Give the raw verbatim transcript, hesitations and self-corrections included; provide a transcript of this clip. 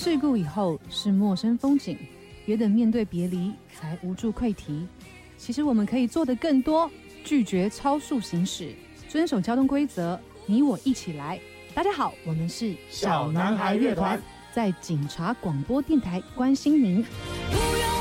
事故以后是陌生风景，别等面对别离才无助溃堤。其实我们可以做得更多，拒绝超速行驶，遵守交通规则，你我一起来。大家好，我们是小男孩乐团， 在警察广播电台关心您。